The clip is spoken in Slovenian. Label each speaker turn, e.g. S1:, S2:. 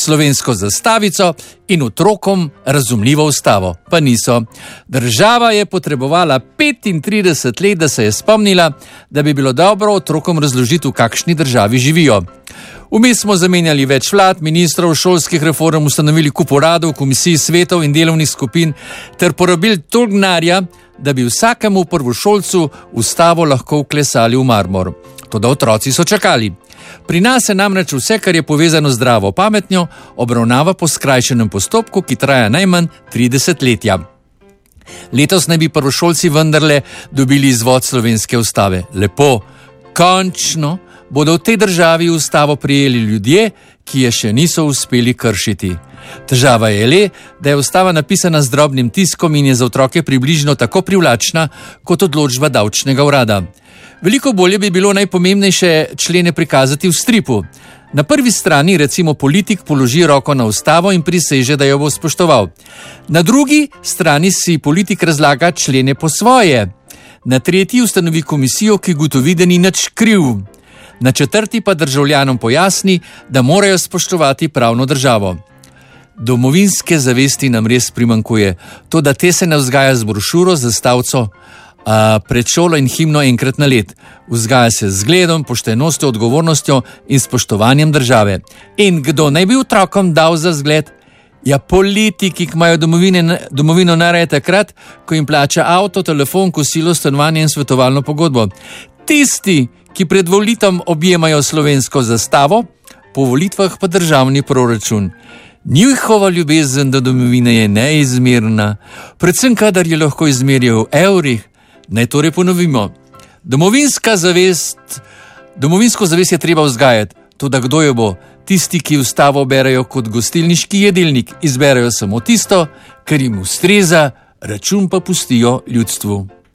S1: slovensko zastavico in otrokom razumljivo ustavo. Pa niso. Država je potrebovala 35 let, da se je spomnila, da bi bilo dobro otrokom razložiti, v kakšni državi živijo. Vmes smo zamenjali več vlad, ministrov, šolskih reform, ustanovili kup uradov, komisij, svetov in delovnih skupin ter porabili toliko denarja, da bi vsakemu prvošolcu ustavo lahko vklesali v marmor. Toda otroci so čakali. Pri nas se namreč vse, kar je povezano z zdravo pametnjo, obravnava po skrajšenem postopku, ki traja najmanj 30 letja. Letos naj bi prvošolci vendarle dobili izvod slovenske ustave. Lepo, končno bodo v tej državi ustavo prijeli ljudje, ki je še niso uspeli kršiti. Težava je le, da je ustava napisana z drobnim tiskom in je za otroke približno tako privlačna kot odločba davčnega urada. Veliko bolje bi bilo najpomembnejše člene prikazati v stripu. Na prvi strani recimo politik položi roko na ustavo in priseže, da jo bo spoštoval. Na drugi strani si politik razlaga člene po svoje. Na tretji ustanovi komisijo, ki gotovi, da ni nič kriv. Na četrti pa državljanom pojasni, da morajo spoštovati pravno državo. Domovinske zavesti nam res primanjkuje. To, da te se ne vzgaja z brošuro, zastavco, pred šolo in himno enkrat na let. Vzgaja se z zgledom, poštenostjo, odgovornostjo in spoštovanjem države. In kdo naj bi otrokom dal za zgled? Ja, politiki, ki imajo domovino najraje takrat, ko jim plača avto, telefon, kosilo, stanovanje in svetovalno pogodbo. Tisti, ki pred volitvam objemajo slovensko zastavo, po volitvah pa državni proračun. Njihova ljubezen do domovine je neizmerna, predvsem kadar je lahko izmerjal v evrih. Naj torej ponovimo. Domovinsko zavest je treba vzgajati. Toda kdo jo bo? Tisti, ki ustavo berejo kot gostilniški jedilnik, izberejo samo tisto, kar jim ustreza, račun pa pustijo ljudstvu.